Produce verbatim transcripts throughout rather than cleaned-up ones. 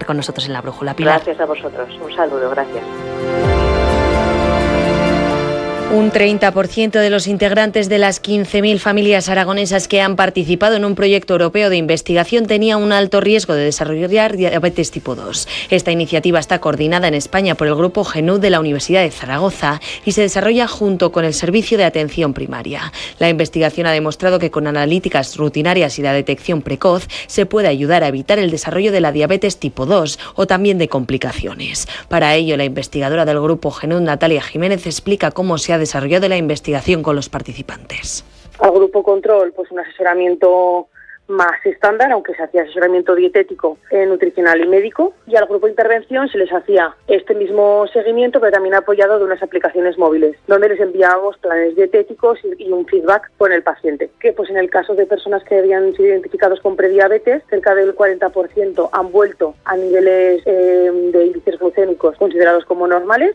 con nosotros en La Brújula. Pilar. Gracias a vosotros. Un saludo. Gracias. Un treinta por ciento de los integrantes de las quince mil familias aragonesas que han participado en un proyecto europeo de investigación tenía un alto riesgo de desarrollar diabetes tipo dos. Esta iniciativa está coordinada en España por el Grupo GENUD de la Universidad de Zaragoza y se desarrolla junto con el Servicio de Atención Primaria. La investigación ha demostrado que con analíticas rutinarias y la detección precoz se puede ayudar a evitar el desarrollo de la diabetes tipo dos o también de complicaciones. Para ello, la investigadora del Grupo GENUD, Natalia Jiménez, explica cómo se ha desarrollado la investigación con los participantes. Al grupo control, pues un asesoramiento más estándar, aunque se hacía asesoramiento dietético, eh, nutricional y médico, y al grupo de intervención se les hacía este mismo seguimiento, pero también apoyado de unas aplicaciones móviles, donde les enviábamos planes dietéticos y, y un feedback con el paciente. Que pues en el caso de personas que habían sido identificados con prediabetes, cerca del cuarenta por ciento han vuelto a niveles eh, de índices glucémicos considerados como normales.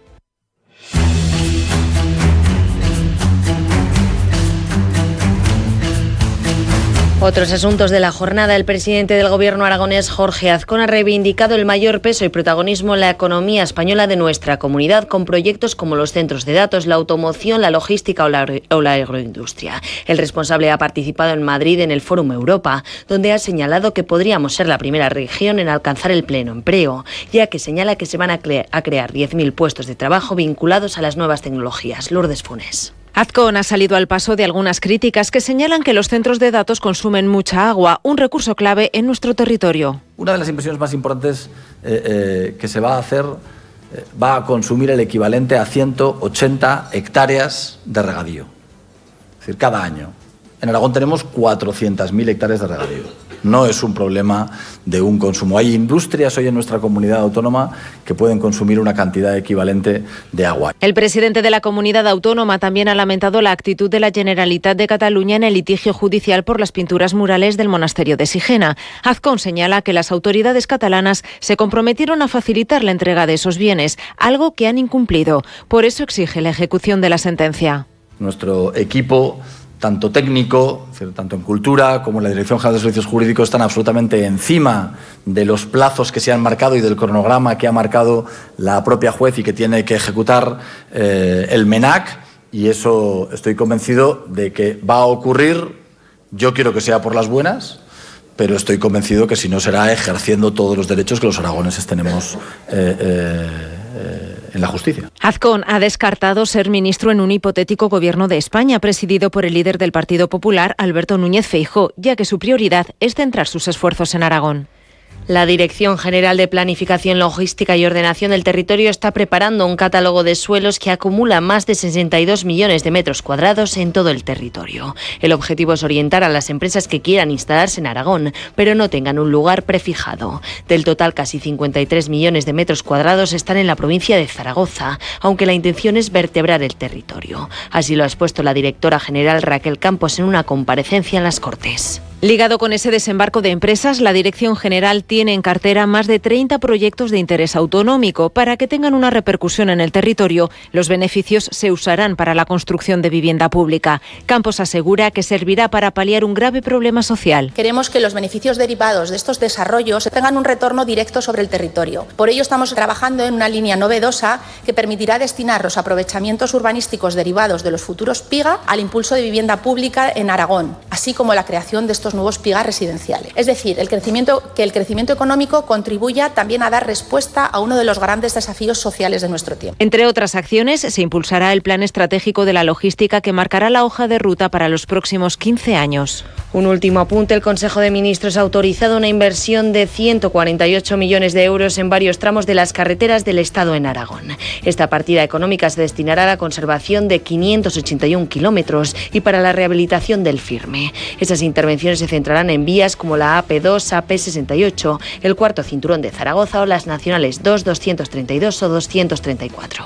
Otros asuntos de la jornada. El presidente del Gobierno aragonés, Jorge Azcón, ha reivindicado el mayor peso y protagonismo en la economía española de nuestra comunidad, con proyectos como los centros de datos, la automoción, la logística o la, o la agroindustria. El responsable ha participado en Madrid en el Fórum Europa, donde ha señalado que podríamos ser la primera región en alcanzar el pleno empleo, ya que señala que se van a, cre- a crear diez mil puestos de trabajo vinculados a las nuevas tecnologías. Lourdes Funes. Azcón ha salido al paso de algunas críticas que señalan que los centros de datos consumen mucha agua, un recurso clave en nuestro territorio. Una de las inversiones más importantes eh, eh, que se va a hacer eh, va a consumir el equivalente a ciento ochenta hectáreas de regadío. Es decir, cada año. En Aragón tenemos cuatrocientas mil hectáreas de regadío. No es un problema de un consumo. Hay industrias hoy en nuestra comunidad autónoma que pueden consumir una cantidad equivalente de agua. El presidente de la comunidad autónoma también ha lamentado la actitud de la Generalitat de Cataluña en el litigio judicial por las pinturas murales del monasterio de Sigena. Azcón señala que las autoridades catalanas se comprometieron a facilitar la entrega de esos bienes, algo que han incumplido. Por eso exige la ejecución de la sentencia. Nuestro equipo, tanto técnico, tanto en cultura como en la Dirección General de Servicios Jurídicos, están absolutamente encima de los plazos que se han marcado y del cronograma que ha marcado la propia juez y que tiene que ejecutar eh, el MENAC, y eso estoy convencido de que va a ocurrir. Yo quiero que sea por las buenas, pero estoy convencido que si no será ejerciendo todos los derechos que los aragoneses tenemos eh, eh, eh, en la justicia. Azcón ha descartado ser ministro en un hipotético gobierno de España presidido por el líder del Partido Popular, Alberto Núñez Feijóo, ya que su prioridad es centrar sus esfuerzos en Aragón. La Dirección General de Planificación, Logística y Ordenación del Territorio está preparando un catálogo de suelos que acumula más de sesenta y dos millones de metros cuadrados en todo el territorio. El objetivo es orientar a las empresas que quieran instalarse en Aragón, pero no tengan un lugar prefijado. Del total, casi cincuenta y tres millones de metros cuadrados están en la provincia de Zaragoza, aunque la intención es vertebrar el territorio. Así lo ha expuesto la directora general Raquel Campos en una comparecencia en las Cortes. Ligado con ese desembarco de empresas, la Dirección General tiene en cartera más de treinta proyectos de interés autonómico. Para que tengan una repercusión en el territorio, los beneficios se usarán para la construcción de vivienda pública. Campos asegura que servirá para paliar un grave problema social. Queremos que los beneficios derivados de estos desarrollos tengan un retorno directo sobre el territorio. Por ello estamos trabajando en una línea novedosa que permitirá destinar los aprovechamientos urbanísticos derivados de los futuros PIGA al impulso de vivienda pública en Aragón, así como la creación de estos nuevos PIGA residenciales. Es decir, el crecimiento, que el crecimiento económico contribuya también a dar respuesta a uno de los grandes desafíos sociales de nuestro tiempo. Entre otras acciones, se impulsará el Plan Estratégico de la Logística que marcará la hoja de ruta para los próximos quince años. Un último apunte: el Consejo de Ministros ha autorizado una inversión de ciento cuarenta y ocho millones de euros en varios tramos de las carreteras del Estado en Aragón. Esta partida económica se destinará a la conservación de quinientos ochenta y uno kilómetros y para la rehabilitación del firme. Esas intervenciones se centrarán en vías como la A P dos, A P sesenta y ocho, el cuarto cinturón de Zaragoza o las nacionales dos, doscientos treinta y dos o doscientos treinta y cuatro.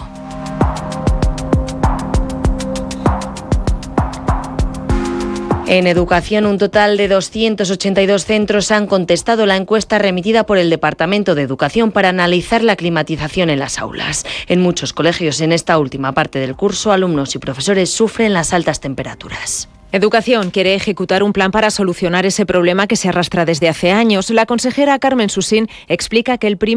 En educación, un total de doscientos ochenta y dos centros han contestado la encuesta remitida por el Departamento de Educación para analizar la climatización en las aulas. En muchos colegios, en esta última parte del curso, alumnos y profesores sufren las altas temperaturas. Educación quiere ejecutar un plan para solucionar ese problema que se arrastra desde hace años. La consejera Carmen Susín explica que el primer